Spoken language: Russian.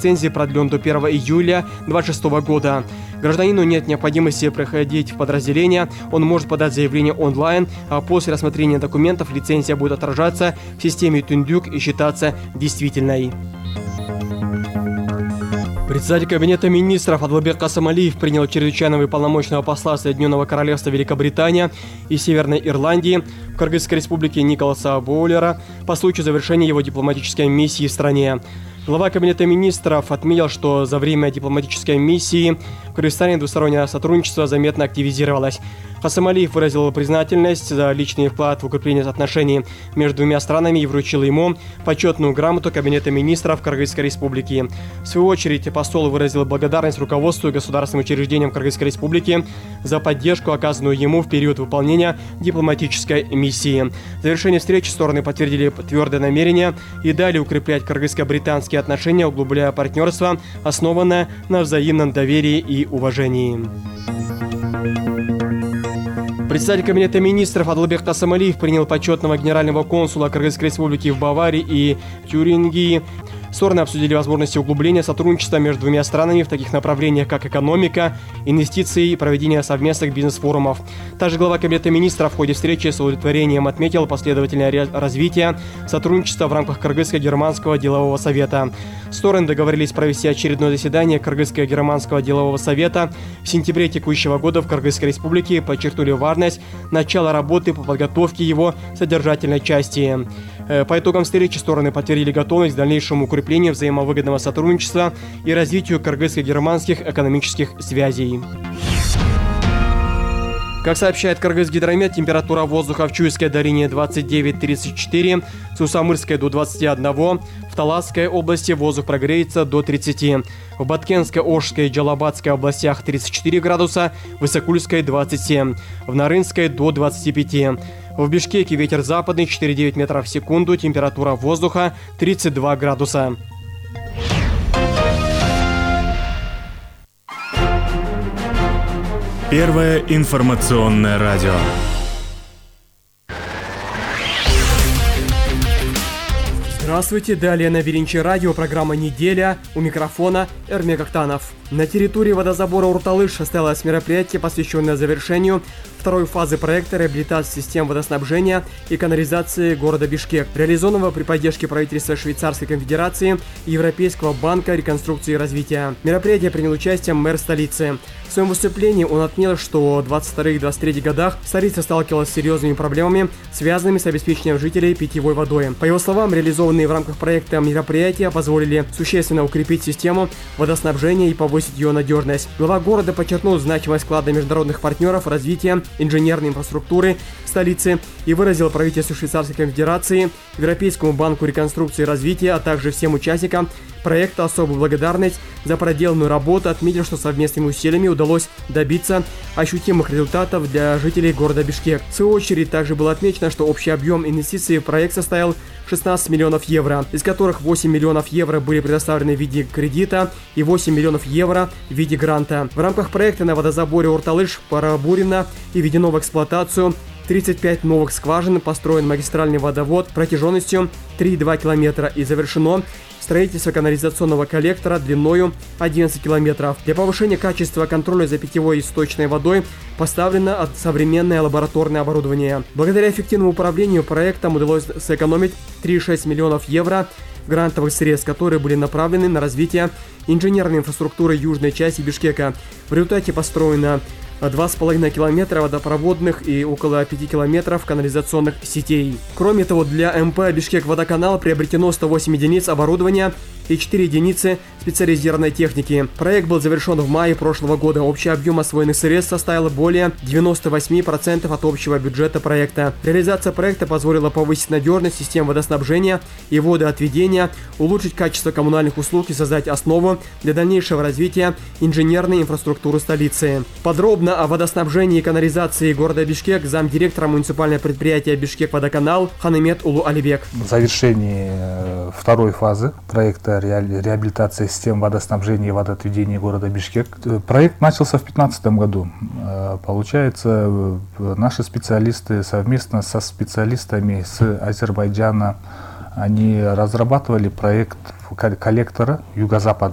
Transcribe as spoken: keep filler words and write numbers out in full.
лицензии продлен до первого июля две тысячи двадцать шестого года. Гражданину нет необходимости проходить в подразделение, он может подать заявление онлайн, а после рассмотрения документов лицензия будет отражаться в системе Тундюк и считаться действительной. Председатель Кабинета министров Адылбек Касымалиев принял чрезвычайного и полномочного посла Соединенного Королевства Великобритании и Северной Ирландии в Кыргызской Республике Николаса Боулера по случаю завершения его дипломатической миссии в стране. Глава Кабинета министров отметил, что за время дипломатической миссии в Кыргызстане двустороннее сотрудничество заметно активизировалось. Касымалиев выразил признательность за личный вклад в укрепление отношений между двумя странами и вручил ему почетную грамоту Кабинета министров Кыргызской Республики. В свою очередь, посол выразил благодарность руководству и государственным учреждениям Кыргызской Республики за поддержку, оказанную ему в период выполнения дипломатической миссии. В завершении встречи стороны подтвердили твердое намерение и далее укреплять кыргызско-британские отношения, углубляя партнерство, основанное на взаимном доверии и уважении. Председатель Кабинета министров Адылбек Касымалиев принял почетного генерального консула Кыргызской Республики в Баварии и Тюрингии. Стороны обсудили возможности углубления сотрудничества между двумя странами в таких направлениях, как экономика, инвестиции и проведение совместных бизнес-форумов. Также глава Кабинета министров в ходе встречи с удовлетворением отметил последовательное развитие сотрудничества в рамках Кыргызско-германского делового совета. Стороны договорились провести очередное заседание Кыргызско-германского делового совета в сентябре текущего года в Кыргызской Республике и подчеркнули важность начала работы по подготовке его содержательной части. По итогам встречи стороны подтвердили готовность к дальнейшему укреплению взаимовыгодного сотрудничества и развитию кыргызско-германских экономических связей. Как сообщает Кыргызгидромет, температура воздуха в Чуйской долине двадцать девять — тридцать четыре, в Сусамырской до двадцати одного, в Таласской области воздух прогреется до тридцати, в Баткенской, Ошской и Джалабадской областях тридцать четыре градуса, в Исыкульской двадцать семь, в Нарынской до двадцати пяти. В Бишкеке ветер западный четыре целых девять метров в секунду, температура воздуха тридцать два градуса. Первое информационное радио. Здравствуйте, далее на Веринче радио, программа «Неделя», у микрофона Эрмек Актанов. На территории водозабора Урталыш состоялось мероприятие, посвященное завершению второй фазы проекта реабилитации систем водоснабжения и канализации города Бишкек, реализованного при поддержке правительства Швейцарской конфедерации и Европейского банка реконструкции и развития. В мероприятии принял участие мэр столицы. В своем выступлении он отметил, что в двадцать вторых — двадцать третьих годах столица сталкивалась с серьезными проблемами, связанными с обеспечением жителей питьевой водой. По его словам, реализованные в рамках проекта мероприятия позволили существенно укрепить систему водоснабжения и повысить ее надежность. Глава города подчеркнул значимость вклада международных партнеров в развитие инженерной инфраструктуры столицы и выразил правительству Швейцарской конфедерации, Европейскому банку реконструкции и развития, а также всем участникам проекта особую благодарность за проделанную работу, отметил, что совместными усилиями удалось добиться ощутимых результатов для жителей города Бишкек. В свою очередь также было отмечено, что общий объем инвестиций в проект составил шестнадцать миллионов евро, из которых восемь миллионов евро были предоставлены в виде кредита и восемь миллионов евро в виде гранта. В рамках проекта на водозаборе Урталыш пробурено и введено в эксплуатацию тридцать пять новых скважин, построен магистральный водовод протяженностью три целых два километра и завершено строительство канализационного коллектора длиною одиннадцать километров. Для повышения качества контроля за питьевой и сточной водой поставлено современное лабораторное оборудование. Благодаря эффективному управлению проектом удалось сэкономить три целых шесть миллионов евро грантовых средств, которые были направлены на развитие инженерной инфраструктуры южной части Бишкека. В результате построено два с половиной километра водопроводных и около пяти километров канализационных сетей. Кроме того, для МП «Бишкек-Водоканал» приобретено сто восемь единиц оборудования и четыре единицы специализированной техники. Проект был завершен в мае прошлого года. Общий объем освоенных средств составил более девяноста восьми процентов от общего бюджета проекта. Реализация проекта позволила повысить надежность систем водоснабжения и водоотведения, улучшить качество коммунальных услуг и создать основу для дальнейшего развития инженерной инфраструктуры столицы. Подробно о водоснабжении и канализации города Бишкек замдиректора муниципального предприятия «Бишкек-Водоканал» Ханымет Улу Алибек. В завершении второй фазы проекта реабилитации систем водоснабжения и водоотведения города Бишкек. Проект начался в две тысячи пятнадцатом году. Получается, наши специалисты совместно со специалистами с Азербайджана, они разрабатывали проект коллектора юго-запад